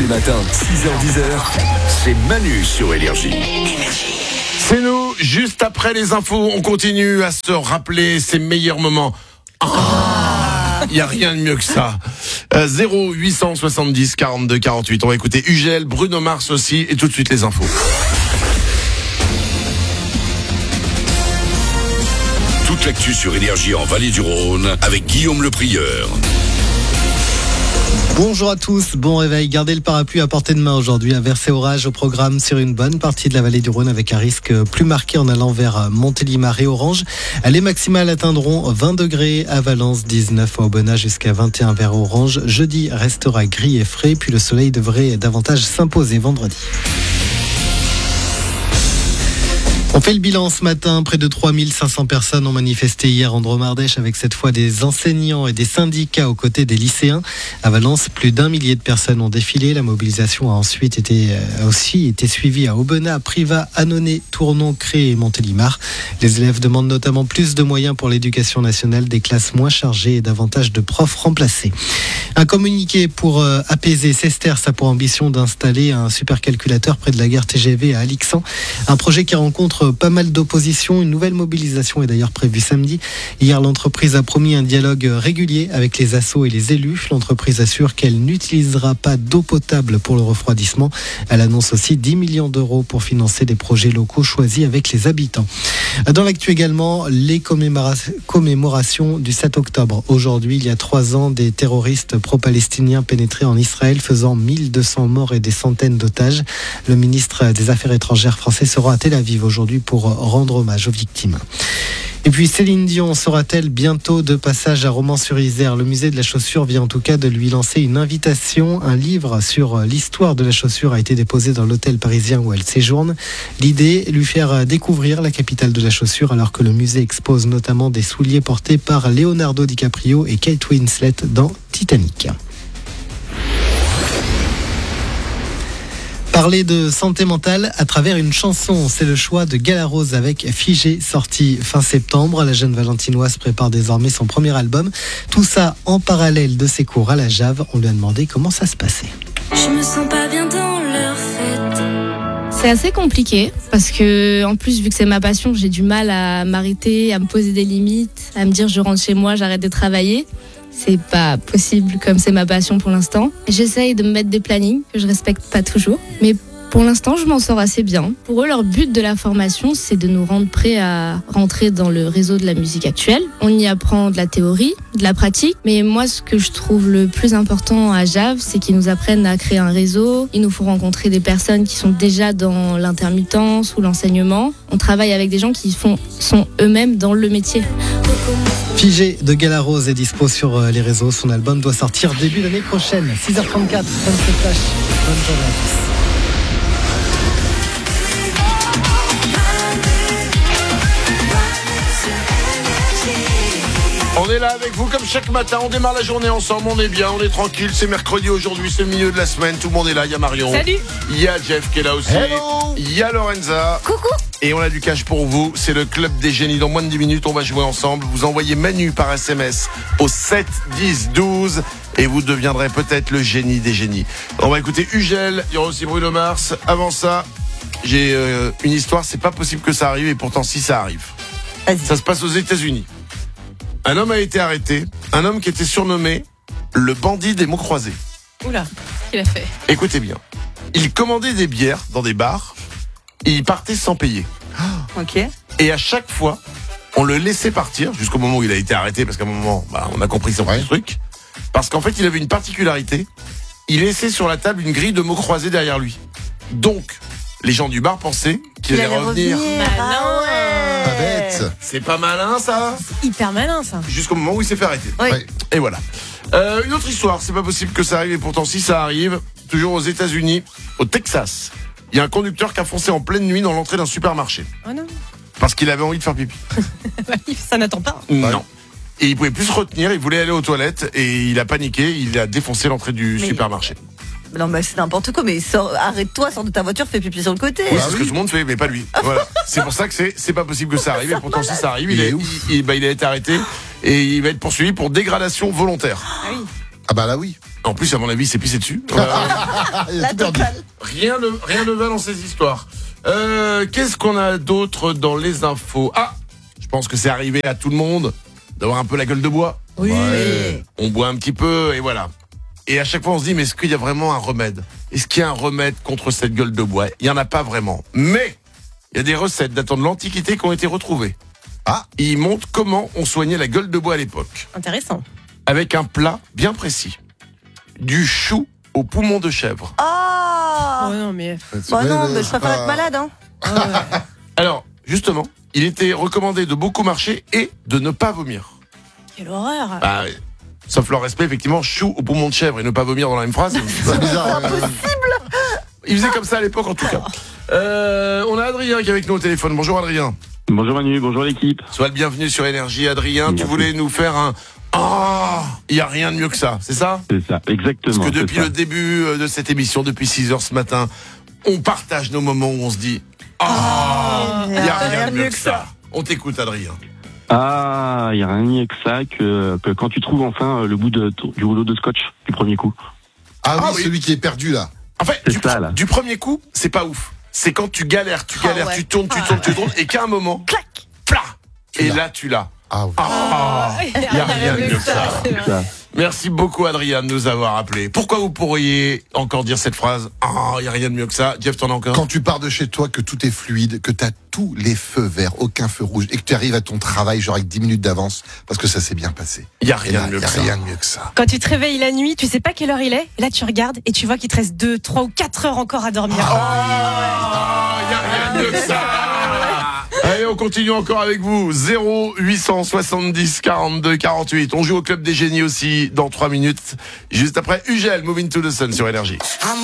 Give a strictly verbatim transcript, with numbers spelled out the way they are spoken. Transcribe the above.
les matins, six heures dix, c'est Manu sur Énergie. C'est nous, juste après les infos, on continue à se rappeler ces meilleurs moments. Il n'y a rien de mieux que ça. Euh, zéro huit cent soixante-dix quarante-deux quarante-huit. On va écouter Ugel, Bruno Mars aussi, et tout de suite les infos. Toute l'actu sur Énergie en Vallée du Rhône avec Guillaume Le Prieur. Bonjour à tous, bon réveil. Gardez le parapluie à portée de main aujourd'hui. Averse et orage au programme sur une bonne partie de la vallée du Rhône avec un risque plus marqué en allant vers Montélimar et Orange. Les maximales atteindront vingt degrés à Valence, dix-neuf à Aubenas jusqu'à vingt et un vers Orange. Jeudi restera gris et frais, puis le soleil devrait davantage s'imposer vendredi. On fait le bilan ce matin. Près de trois mille cinq cents personnes ont manifesté hier en Drôme-Ardèche avec cette fois des enseignants et des syndicats aux côtés des lycéens. À Valence, plus d'un millier de personnes ont défilé. La mobilisation a ensuite été, euh, aussi été suivie à Aubenas, Privas, Annonay, Tournon, Cré et Montélimar. Les élèves demandent notamment plus de moyens pour l'éducation nationale, des classes moins chargées et davantage de profs remplacés. Un communiqué pour euh, apaiser Cester, ça a pour ambition d'installer un supercalculateur près de la gare T G V à Alixan. Un projet qui rencontre pas mal d'opposition. Une nouvelle mobilisation est d'ailleurs prévue samedi. Hier, l'entreprise a promis un dialogue régulier avec les assos et les élus. L'entreprise assure qu'elle n'utilisera pas d'eau potable pour le refroidissement. Elle annonce aussi dix millions d'euros pour financer des projets locaux choisis avec les habitants. Dans l'actu également, les commémorations du sept octobre. Aujourd'hui, il y a trois ans, des terroristes pro-palestiniens pénétrés en Israël, faisant mille deux cents morts et des centaines d'otages. Le ministre des Affaires étrangères français sera à Tel Aviv aujourd'hui pour rendre hommage aux victimes. Et puis Céline Dion sera-t-elle bientôt de passage à Romans-sur-Isère ? Le musée de la chaussure vient en tout cas de lui lancer une invitation. Un livre sur l'histoire de la chaussure a été déposé dans l'hôtel parisien où elle séjourne. L'idée, lui faire découvrir la capitale de la chaussure alors que le musée expose notamment des souliers portés par Leonardo DiCaprio et Kate Winslet dans Titanic. Parler de santé mentale à travers une chanson, c'est le choix de Galarose avec Figé, sorti fin septembre. La jeune valentinoise prépare désormais son premier album. Tout ça en parallèle de ses cours à la Jave. On lui a demandé comment ça se passait. Je me sens pas bien dans leur fête. C'est assez compliqué parce que, en plus, vu que c'est ma passion, j'ai du mal à m'arrêter, à me poser des limites, à me dire je rentre chez moi, j'arrête de travailler. C'est pas possible comme c'est ma passion pour l'instant. J'essaye de me mettre des plannings que je respecte pas toujours, mais pour l'instant, je m'en sors assez bien. Pour eux, leur but de la formation, c'est de nous rendre prêts à rentrer dans le réseau de la musique actuelle. On y apprend de la théorie, de la pratique, mais moi, ce que je trouve le plus important à Jave, c'est qu'ils nous apprennent à créer un réseau. Ils nous font rencontrer des personnes qui sont déjà dans l'intermittence ou l'enseignement. On travaille avec des gens qui font, sont eux-mêmes dans le métier. Figé de Galarose est dispo sur les réseaux. Son album doit sortir début d'année prochaine. six heures trente-quatre, bonne flash. Bonne journée à tous. On est là avec vous comme chaque matin, on démarre la journée ensemble, on est bien, on est tranquille, c'est mercredi aujourd'hui, c'est le milieu de la semaine, tout le monde est là, il y a Marion. Salut. Il y a Jeff qui est là aussi. Hello. Il y a Lorenza. Coucou. Et on a du cash pour vous, c'est le club des génies. Dans moins de dix minutes, on va jouer ensemble. Vous envoyez Manu par S M S au sept dix douze et vous deviendrez peut-être le génie des génies. On va écouter Ugel, il y aura aussi Bruno Mars. Avant ça, j'ai euh, une histoire, c'est pas possible que ça arrive et pourtant si ça arrive. Vas-y. Ça se passe aux États-Unis. Un homme a été arrêté, un homme qui était surnommé le bandit des mots croisés. Oula, qu'il a fait. Écoutez bien, il commandait des bières dans des bars et il partait sans payer. Ok. Et à chaque fois, on le laissait partir jusqu'au moment où il a été arrêté, parce qu'à un moment, bah, on a compris son petit truc. Parce qu'en fait, il avait une particularité, il laissait sur la table une grille de mots croisés derrière lui. Donc, les gens du bar pensaient qu'il allait revenir. Ah ouais. Pas bête. C'est pas malin, ça ? Hyper malin, ça. Jusqu'au moment où il s'est fait arrêter. Oui. Ouais. Et voilà. Euh, une autre histoire, c'est pas possible que ça arrive, et pourtant si ça arrive, toujours aux États-Unis, au Texas, il y a un conducteur qui a foncé en pleine nuit dans l'entrée d'un supermarché. Oh non. Parce qu'il avait envie de faire pipi. Ça n'attend pas. Non. Et il pouvait plus se retenir, il voulait aller aux toilettes, et il a paniqué, il a défoncé l'entrée du Mais- supermarché. Non, mais c'est n'importe quoi. Mais sors, arrête-toi, sors de ta voiture, fais pipi sur le côté. Oui, c'est ce que tout le monde fait, mais pas lui. Voilà. C'est pour ça que c'est, c'est pas possible que ça arrive, et pourtant si ça arrive, il, Il est est, ouf. il, il- bah, il a été arrêté, et il va être poursuivi pour dégradation volontaire. Ah oui. Ah bah là oui. En plus, à mon avis, c'est pissé dessus. Euh, Il a La tout perdu. totale. rien ne rien ne va dans ces histoires. Euh, qu'est-ce qu'on a d'autre dans les infos? Ah, je pense que c'est arrivé à tout le monde d'avoir un peu la gueule de bois. Oui. Ouais. On boit un petit peu et voilà. Et à chaque fois, on se dit, mais est-ce qu'il y a vraiment un remède? Est-ce qu'il y a un remède contre cette gueule de bois? Il n'y en a pas vraiment. Mais il y a des recettes datant de l'Antiquité qui ont été retrouvées. Ah. Ils montrent comment on soignait la gueule de bois à l'époque. Intéressant. Avec un plat bien précis. Du chou au poumon de chèvre. Oh, Oh non, mais. Bon non, mais je préfère être malade. Hein. Alors, justement, il était recommandé de beaucoup marcher et de ne pas vomir. Quelle horreur! Bah, sauf leur respect, effectivement, chou au poumon de chèvre et ne pas vomir dans la même phrase. C'est bizarre. ouais, ouais. Ils faisaient comme ça à l'époque, en tout cas. Euh, on a Adrien qui est avec nous au téléphone. Bonjour Adrien. Bonjour Manu, bonjour l'équipe. Sois le bienvenu sur Énergie. Adrien, tu Merci. voulais nous faire un... Ah, il n'y a rien de mieux que ça, c'est ça? C'est ça, exactement. Parce que c'est depuis ça. le début de cette émission, depuis six heures ce matin, on partage nos moments où on se dit ah, il n'y a rien de mieux que ça. On t'écoute Adrien. Ah, il n'y a rien de mieux que ça que, que quand tu trouves enfin euh, le bout de, du rouleau de scotch du premier coup. Ah, Ah oui, oui. celui qui est perdu là. En fait, C'est du, ça, pre- là. du premier coup, c'est pas ouf. C'est quand tu galères, tu Ah galères, ouais. tu tournes, tu tournes, tu tournes, et qu'à un moment, Clac. plah, Tu et l'as. là tu l'as. Ah oui. Ah, il n'y a rien de mieux que ça. C'est ça. Merci beaucoup Adrien de nous avoir appelé. Pourquoi vous pourriez encore dire cette phrase? Ah, il n'y a rien de mieux que ça. Jeff, t'en as encore? Quand tu pars de chez toi, que tout est fluide, que t'as tous les feux verts, aucun feu rouge, et que tu arrives à ton travail genre avec dix minutes d'avance, parce que ça s'est bien passé. Il n'y a Et rien là, de mieux y que a ça. rien de mieux que ça. Quand tu te réveilles la nuit, tu sais pas quelle heure il est, et là tu regardes et tu vois qu'il te reste deux, trois ou quatre heures encore à dormir. Ah, il n'y a rien de mieux que ça. Allez, on continue encore avec vous. zéro huit cent soixante-dix quarante-deux quarante-huit. On joue au Club des Génies aussi dans trois minutes. Juste après Ugel, Moving to the Sun sur Énergie.